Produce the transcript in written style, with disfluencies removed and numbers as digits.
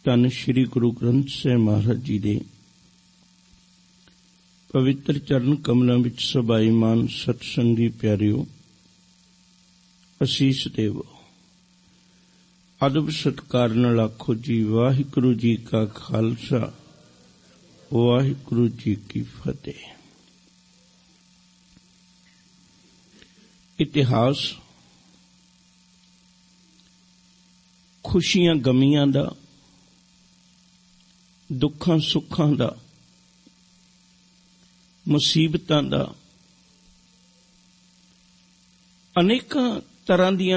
ਧੰਨ ਸ਼੍ਰੀ ਗੁਰੂ ਗ੍ਰੰਥ ਸਾਹਿਬ ਮਹਾਰਾਜ ਜੀ ਦੇ ਪਵਿੱਤਰ ਚਰਨ ਕਮਲਾਂ ਵਿੱਚ ਸਭਾਈਮਾਨ ਸਤਸੰਗੀ ਪਿਆਰਿਓ, ਅਸੀਸ ਦੇਵੋ। ਅਦਬ ਸਤਿਕਾਰ ਨਾਲ ਆਖੋ ਜੀ ਵਾਹਿਗੁਰੂ ਜੀ ਕਾ ਖਾਲਸਾ, ਵਾਹਿਗੁਰੂ ਜੀ ਕੀ ਫਤਿਹ। ਇਤਿਹਾਸ ਖੁਸ਼ੀਆਂ ਗਮੀਆਂ ਦਾ, ਦੁੱਖਾਂ ਸੁੱਖਾਂ ਦਾ, ਮੁਸੀਬਤਾਂ ਦਾ, ਅਨੇਕਾਂ ਤਰ੍ਹਾਂ ਦੀਆਂ